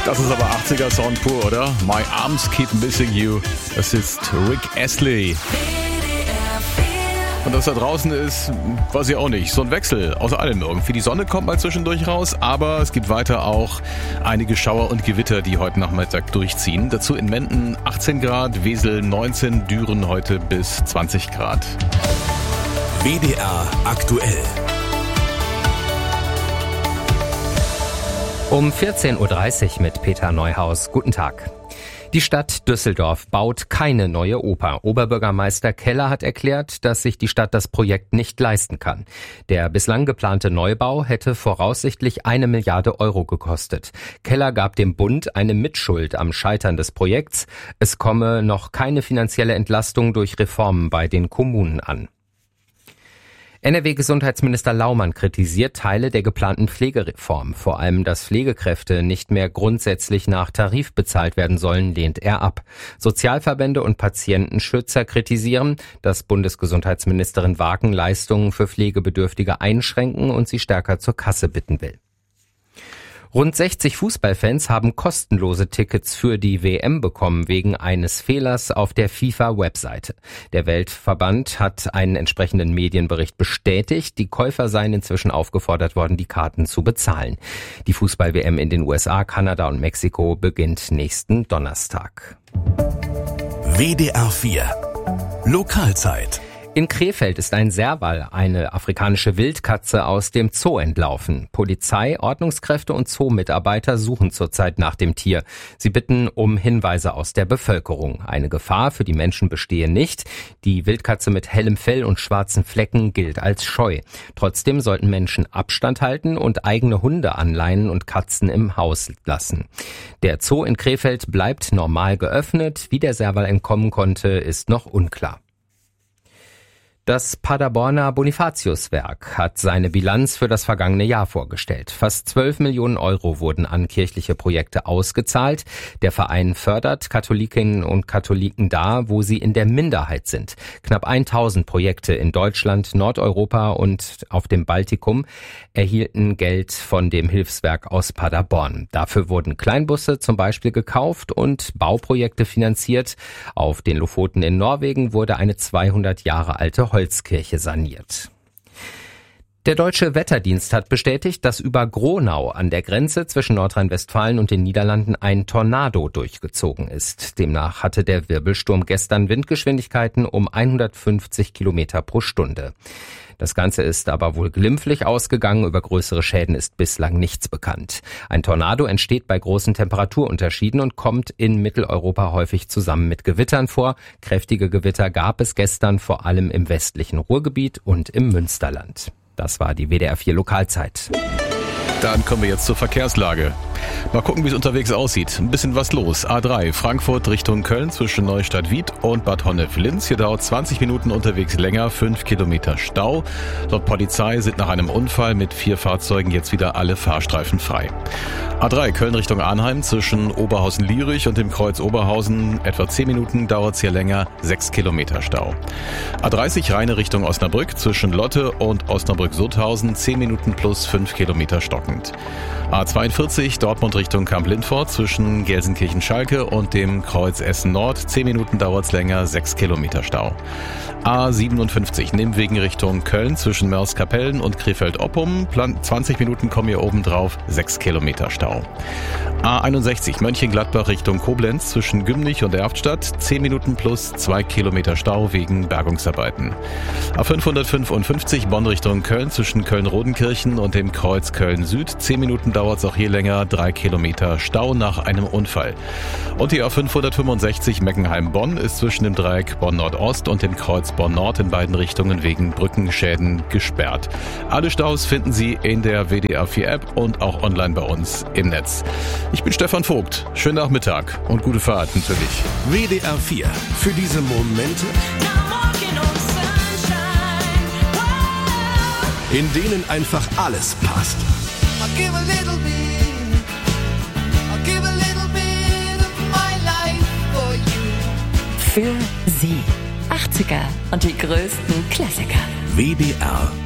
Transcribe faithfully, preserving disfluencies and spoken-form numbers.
Das ist aber achtziger-Sound pur, oder? My Arms Keep Missing You. Das ist Rick Astley. Und was da draußen ist, weiß ich auch nicht. So ein Wechsel aus allem irgendwie. Die Sonne kommt mal zwischendurch raus, aber es gibt weiter auch einige Schauer und Gewitter, die heute Nachmittag durchziehen. Dazu in Menden achtzehn Grad, Wesel neunzehn, Düren heute bis zwanzig Grad. W D R aktuell. Um vierzehn Uhr dreißig mit Peter Neuhaus. Guten Tag. Die Stadt Düsseldorf baut keine neue Oper. Oberbürgermeister Keller hat erklärt, dass sich die Stadt das Projekt nicht leisten kann. Der bislang geplante Neubau hätte voraussichtlich eine Milliarde Euro gekostet. Keller gab dem Bund eine Mitschuld am Scheitern des Projekts. Es komme noch keine finanzielle Entlastung durch Reformen bei den Kommunen an. N R W-Gesundheitsminister Laumann kritisiert Teile der geplanten Pflegereform. Vor allem, dass Pflegekräfte nicht mehr grundsätzlich nach Tarif bezahlt werden sollen, lehnt er ab. Sozialverbände und Patientenschützer kritisieren, dass Bundesgesundheitsministerin Wagen Leistungen für Pflegebedürftige einschränken und sie stärker zur Kasse bitten will. Rund sechzig Fußballfans haben kostenlose Tickets für die W M bekommen wegen eines Fehlers auf der FIFA-Webseite. Der Weltverband hat einen entsprechenden Medienbericht bestätigt. Die Käufer seien inzwischen aufgefordert worden, die Karten zu bezahlen. Die Fußball-W M in den U S A, Kanada und Mexiko beginnt nächsten Donnerstag. W D R vier Lokalzeit. In Krefeld ist ein Serval, eine afrikanische Wildkatze, aus dem Zoo entlaufen. Polizei, Ordnungskräfte und Zoo-Mitarbeiter suchen zurzeit nach dem Tier. Sie bitten um Hinweise aus der Bevölkerung. Eine Gefahr für die Menschen bestehe nicht. Die Wildkatze mit hellem Fell und schwarzen Flecken gilt als scheu. Trotzdem sollten Menschen Abstand halten und eigene Hunde anleihen und Katzen im Haus lassen. Der Zoo in Krefeld bleibt normal geöffnet. Wie der Serval entkommen konnte, ist noch unklar. Das Paderborner Bonifatiuswerk hat seine Bilanz für das vergangene Jahr vorgestellt. Fast zwölf Millionen Euro wurden an kirchliche Projekte ausgezahlt. Der Verein fördert Katholikinnen und Katholiken da, wo sie in der Minderheit sind. Knapp tausend Projekte in Deutschland, Nordeuropa und auf dem Baltikum erhielten Geld von dem Hilfswerk aus Paderborn. Dafür wurden Kleinbusse zum Beispiel gekauft und Bauprojekte finanziert. Auf den Lofoten in Norwegen wurde eine zweihundert Jahre alte Holzkirche saniert. Der Deutsche Wetterdienst hat bestätigt, dass über Gronau an der Grenze zwischen Nordrhein-Westfalen und den Niederlanden ein Tornado durchgezogen ist. Demnach hatte der Wirbelsturm gestern Windgeschwindigkeiten um hundertfünfzig Kilometer pro Stunde. Das Ganze ist aber wohl glimpflich ausgegangen. Über größere Schäden ist bislang nichts bekannt. Ein Tornado entsteht bei großen Temperaturunterschieden und kommt in Mitteleuropa häufig zusammen mit Gewittern vor. Kräftige Gewitter gab es gestern vor allem im westlichen Ruhrgebiet und im Münsterland. Das war die W D R vier Lokalzeit. Dann kommen wir jetzt zur Verkehrslage. Mal gucken, wie es unterwegs aussieht. Ein bisschen was los. A drei, Frankfurt Richtung Köln zwischen Neustadt-Wied und Bad Honnef-Linz. Hier dauert zwanzig Minuten unterwegs länger, fünf Kilometer Stau. Laut Polizei sind nach einem Unfall mit vier Fahrzeugen jetzt wieder alle Fahrstreifen frei. A drei, Köln Richtung Arnheim zwischen Oberhausen-Lierich und dem Kreuz Oberhausen. Etwa zehn Minuten dauert es hier länger, sechs Kilometer Stau. A dreißig, Rheine Richtung Osnabrück zwischen Lotte und Osnabrück-Sutthausen. zehn Minuten plus fünf Kilometer stockend. A zweiundvierzig, Dortmund Richtung Kamp-Lindfort zwischen Gelsenkirchen-Schalke und dem Kreuz Essen-Nord. zehn Minuten dauert es länger, sechs Kilometer Stau. A siebenundfünfzig, Nimwegen Richtung Köln zwischen Mörs-Kapellen und Krefeld-Oppum. zwanzig Minuten kommen hier oben drauf, sechs Kilometer Stau. A einundsechzig, Mönchengladbach Richtung Koblenz zwischen Gümnich und Erftstadt. zehn Minuten plus zwei Kilometer Stau wegen Bergungsarbeiten. A fünfhundertfünfundfünfzig, Bonn Richtung Köln zwischen Köln-Rodenkirchen und dem Kreuz Köln-Süd. zehn Minuten dauert es auch hier länger, drei Kilometer Stau nach einem Unfall. Und die A fünfhundertfünfundsechzig, Meckenheim-Bonn ist zwischen dem Dreieck Bonn-Nordost und dem Kreuz Bonn-Nord in beiden Richtungen wegen Brückenschäden gesperrt. Alle Staus finden Sie in der W D R vier App und auch online bei uns im Netz. Ich bin Stefan Vogt. Schönen Nachmittag und gute Fahrt natürlich. W D R vier. Für diese Momente, in denen einfach alles passt. Für Sie. achtziger und die größten Klassiker. W D R